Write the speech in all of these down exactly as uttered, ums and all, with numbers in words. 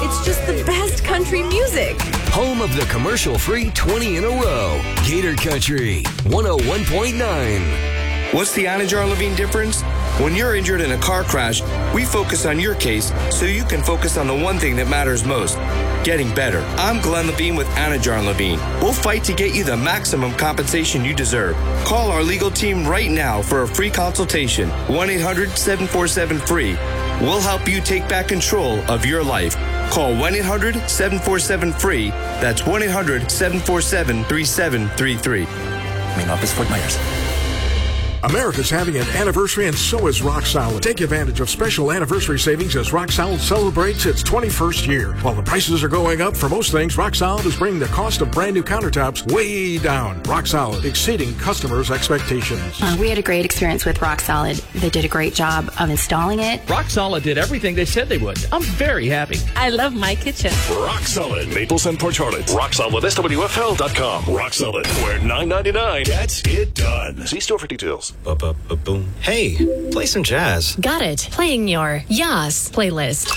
It's just the best country music. Home of the commercial-free twenty in a row. Gator Country, one oh one point nine. What's the Anajar Levine difference? When you're injured in a car crash, we focus on your case so you can focus on the one thing that matters most, getting better. I'm Glenn Levine with Anajar Levine. We'll fight to get you the maximum compensation you deserve. Call our legal team right now for a free consultation. one eight hundred seven four seven free. We'll help you take back control of your life. Call one eight hundred seven four seven free. That's one eight hundred seven four seven three seven three three. Main office, Fort Myers. America's having an anniversary, and so is Rock Solid. Take advantage of special anniversary savings as Rock Solid celebrates its twenty-first year. While the prices are going up for most things, Rock Solid is bringing the cost of brand new countertops way down. Rock Solid, exceeding customers' expectations. Uh, we had a great experience with Rock Solid. They did a great job of installing it. Rock Solid did everything they said they would. I'm very happy. I love my kitchen. Rock Solid, Maples and Port Charlotte. Rock Solid, S W F L dot com. Rock Solid, where nine ninety-nine gets it done. See store for details. Boom. Hey, play some jazz. Got it. Playing your Yas playlist.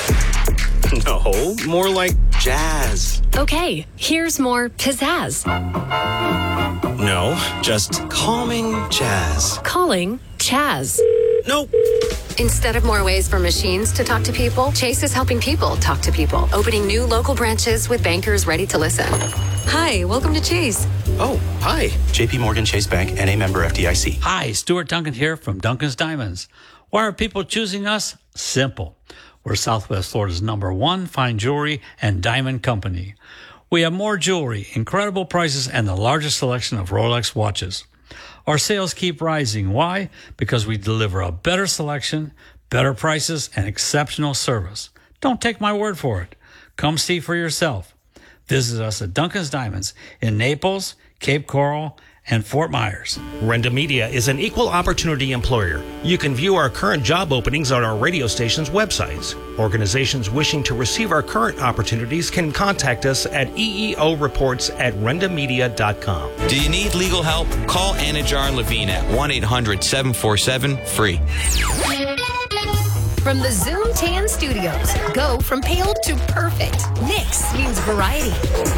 No, more like jazz. Okay, here's more pizzazz. No, just calming jazz. Calling Chaz. Nope. Instead of more ways for machines to talk to people, Chase is helping people talk to people, opening new local branches with bankers ready to listen. Hi, welcome to Chase. Oh, hi. J P Morgan Chase Bank, N A member F D I C. Hi, Stuart Duncan here from Duncan's Diamonds. Why are people choosing us? Simple. We're Southwest Florida's number one fine jewelry and diamond company. We have more jewelry, incredible prices, and the largest selection of Rolex watches. Our sales keep rising. Why? Because we deliver a better selection, better prices, and exceptional service. Don't take my word for it. Come see for yourself. Visit us at Duncan's Diamonds in Naples, Cape Coral, and Fort Myers. Renda Media is an equal opportunity employer. You can view our current job openings on our radio station's websites. Organizations wishing to receive our current opportunities can contact us at E E O reports at renda media dot com. Do you need legal help? Call Anajar Levine at one eight hundred seven four seven free. From the Zoom Tan Studios, go from pale to perfect. Nix means variety.